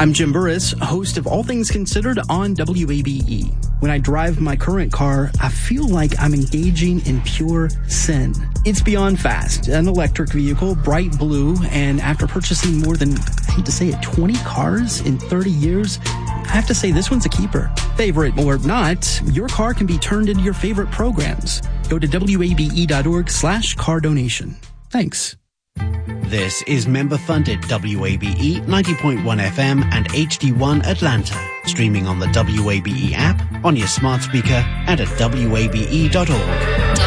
I'm Jim Burris, host of All Things Considered on WABE. When I drive my current car, I feel like I'm engaging in pure sin. It's beyond fast, an electric vehicle, bright blue, and after purchasing more than, I hate to say it, 20 cars in 30 years, I have to say this one's a keeper. Favorite or not, your car can be turned into your favorite programs. Go to wabe.org/car donation. Thanks. This is member-funded WABE 90.1 FM and HD1 Atlanta. Streaming on the WABE app, on your smart speaker, and at wabe.org.